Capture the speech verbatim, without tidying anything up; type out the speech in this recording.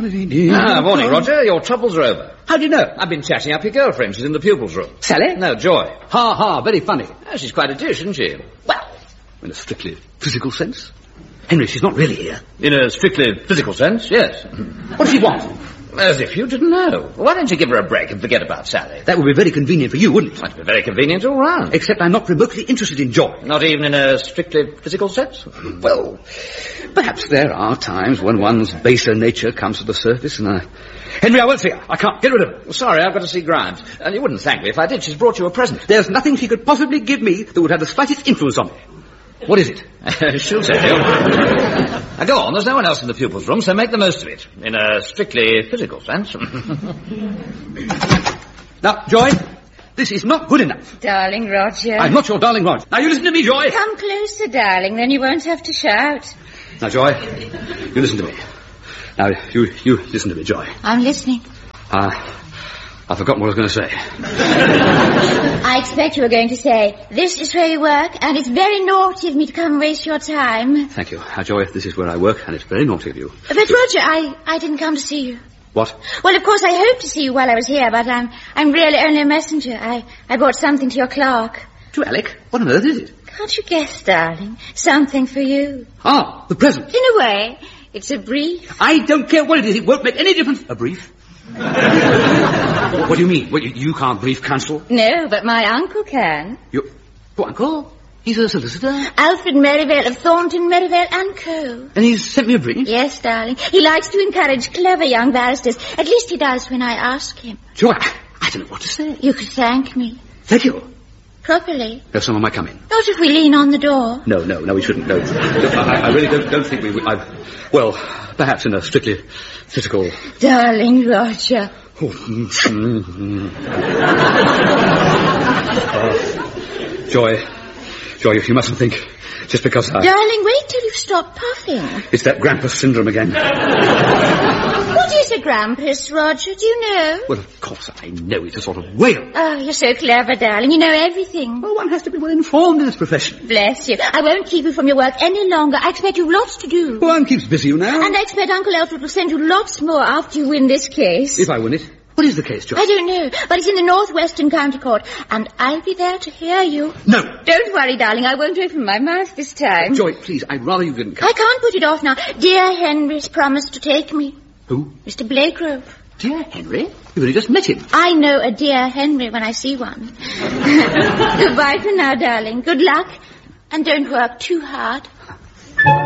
Ah, morning, Roger. Your troubles are over. How do you know? I've been chatting up your girlfriend. She's in the pupils' room. Sally? No, Joy. Ha ha, very funny. Oh, she's quite a dish, isn't she? Well, in a strictly physical sense. Henry, she's not really here. In a strictly physical sense, yes. What does she want? As if you didn't know. Why don't you give her a break and forget about Sally? That would be very convenient for you, wouldn't it? Might be very convenient all round. Except I'm not remotely interested in Joy. Not even in a strictly physical sense? Well, perhaps there are times when one's baser nature comes to the surface and I... Henry, I won't see her. I can't. Get rid of her. Sorry, I've got to see Grimes. And you wouldn't thank me if I did. She's brought you a present. There's nothing she could possibly give me that would have the slightest influence on me. What is it? She'll tell you. Now go on, there's no one else in the pupils' room, so make the most of it. In a strictly physical sense. Now, Joy, this is not good enough. Darling Roger. I'm not your darling Roger. Now, you listen to me, Joy. Come closer, darling, then you won't have to shout. Now, Joy, you listen to me. Now, you, you listen to me, Joy. I'm listening. Ah... Uh, I've forgotten what I was going to say. I expect you were going to say, this is where you work, and it's very naughty of me to come waste your time. Thank you. Now, Joy, this is where I work, and it's very naughty of you. But, Roger, I, I didn't come to see you. What? Well, of course, I hoped to see you while I was here, but I'm I'm really only a messenger. I, I brought something to your clerk. To Alec? What on earth is it? Can't you guess, darling? Something for you. Ah, the present. In a way, it's a brief. I don't care what it is. It won't make any difference. A brief? What do you mean? What, you, you can't brief counsel? No, but my uncle can. Your, your uncle? He's a solicitor? Alfred Merivale of Thornton, Merivale and Co. And he's sent me a brief? Yes, darling. He likes to encourage clever young barristers. At least he does when I ask him. Joy, I, I don't know what to say. You could thank me. Thank you. Properly. If someone might come in. Not if we lean on the door. No, no, no, we shouldn't. No, I, I really don't, don't think we would. I, well, perhaps in a strictly physical... Darling Roger. Oh, mm, mm, mm. uh, Joy, Joy, you mustn't think just because I... Darling, wait till you stop puffing. It's that Grampus syndrome again. What is a Grampus, Roger? Do you know? Well, of course I know. It's a sort of whale. Oh, you're so clever, darling. You know everything. Well, one has to be well informed in this profession. Bless you. I won't keep you from your work any longer. I expect you've lots to do. Well, one keeps busy, you know. And I expect Uncle Alfred will send you lots more after you win this case. If I win it. What is the case, Joy? I don't know, but it's in the Northwestern County Court, and I'll be there to hear you. No. Don't worry, darling. I won't open my mouth this time. Joy, please, I'd rather you didn't come. I can't put it off now. Dear Henry's promised to take me. Who? Mister Blakegrove. Dear Henry? You've only just met him. I know a dear Henry when I see one. Goodbye for now, darling. Good luck, and don't work too hard.